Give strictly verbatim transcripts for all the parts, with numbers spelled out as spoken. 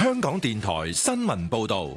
香港電台新聞報道。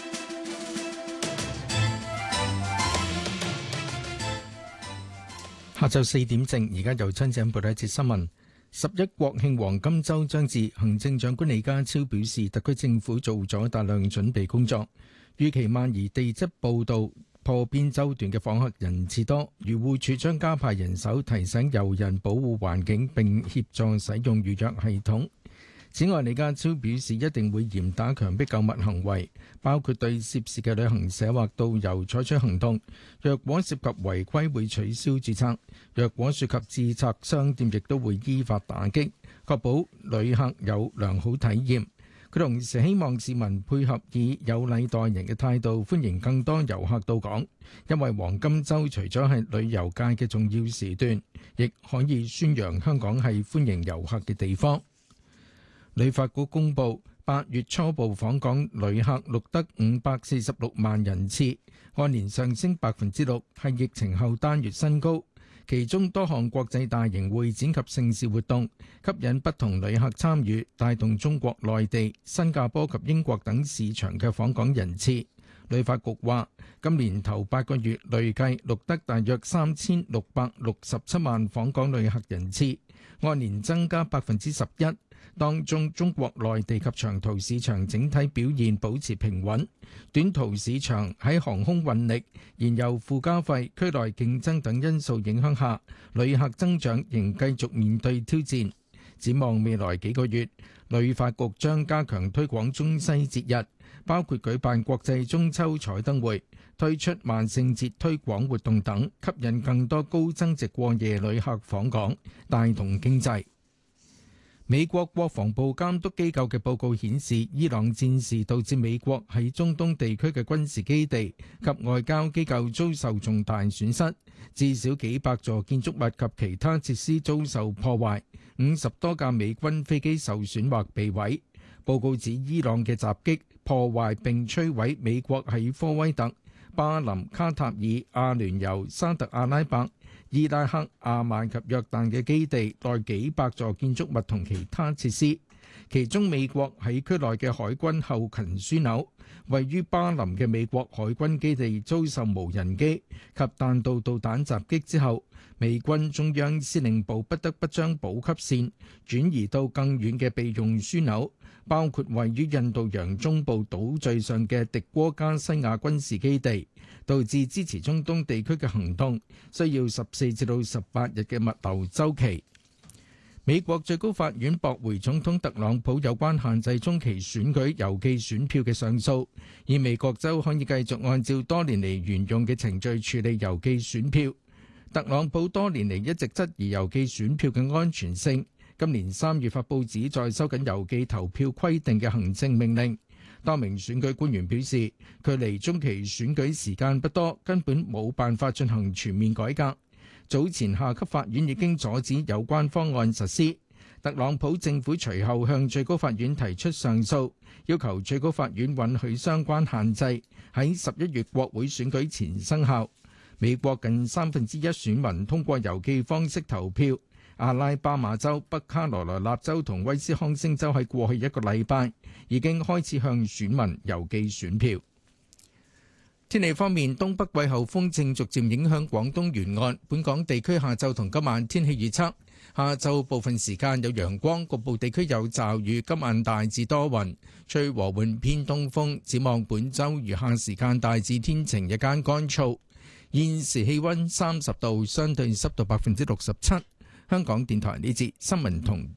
下晝四點正，而家由親井報道一節新聞。十一國慶黃金週將至，行政長官李家超表示，特區政府做咗大量準備工作，預期萬宜地質報道破邊洲段嘅訪客人次多，漁護署將加派人手提醒遊人保護環境，並協助使用預約系統。此外，李家超表示一定會嚴打強迫購物行為，包括對涉事嘅旅行社或導遊採取行動。若果涉及違規，會取消註冊；若果涉及自拆商店，亦都會依法打擊，確保旅客有良好體驗。佢同時希望市民配合以有禮待人嘅態度，歡迎更多遊客到港，因為黃金週除咗係旅遊界嘅重要時段，亦可以宣揚香港係歡迎遊客嘅地方。旅發局公佈，八月初步訪港旅客錄得五百四十六萬人次，按年上升百分之六，係疫情後單月新高。其中多項國際大型會展及盛事活動吸引不同旅客參與，帶動中國內地、新加坡及英國等市場嘅訪港人次。旅發局話，今年頭八個月累計錄得大約三千六百六十七萬訪港旅客人次，按年增加百分之十一。當中中國內地及長途市場整體表現保持平穩，短途市場喺航空運力、燃油附加費、區內競爭等因素影響下，旅客增長仍繼續面對挑戰。展望未來幾個月，旅發局將加強推廣中西節日，包括舉辦國際中秋彩燈會、推出萬聖節推廣活動等，吸引更多高增值過夜旅客訪港，帶動經濟。美國國防部監督機構嘅報告顯示，伊朗戰事導致美國喺中東地區嘅軍事基地及外交機構遭受重大損失，至少幾百座建築物及其他設施遭受破壞，五十多架美軍飛機受損或被毀。報告指伊朗嘅襲擊破壞並摧毀美國喺科威特、巴林、卡塔爾、阿聯酋、沙特阿拉伯、伊拉克、阿曼及約旦嘅基地內幾百座建築物同其他設施，其中美國喺區內嘅海軍後勤樞紐、位於巴林嘅美國海軍基地遭受無人機及彈道導彈襲擊之後，美軍中央司令部不得不將補給線轉移到更遠嘅備用樞紐，包括位於印度洋中部島嶼上嘅迪戈加西亞軍事基地，導致支持中東地區嘅行動需要十四至到十八日嘅物流週期。美國最高法院駁回總統特朗普有關限制中期選舉郵寄選票嘅上訴，而美國州可以繼續按照多年嚟沿用嘅程序處理郵寄選票。特朗普多年嚟一直質疑郵寄選票嘅安全性，今年三月發佈旨在收緊郵寄投票規定嘅行政命令。多名選舉官員表示，距離中期選舉時間不多，根本冇辦法進行全面改革。早前下級法院已經阻止有關方案實施。特朗普政府隨後向最高法院提出上訴，要求最高法院允許相關限制喺十一月國會選舉前生效。美國近三分之一選民通過郵寄方式投票。阿拉巴馬州、北卡羅來納州同威斯康星州喺過去一個禮拜已經開始向選民郵寄選票。天氣方面，東北季候風正逐漸影響廣東沿岸，本港地區下晝同今晚天氣預測：下晝部分時間有陽光，局部地區有驟雨，今晚大致多雲，吹和緩偏東風。展望本週餘下時間大致天晴，日間乾燥。現時氣溫三十度，相對濕度百分之六十七。香港電台呢節新聞同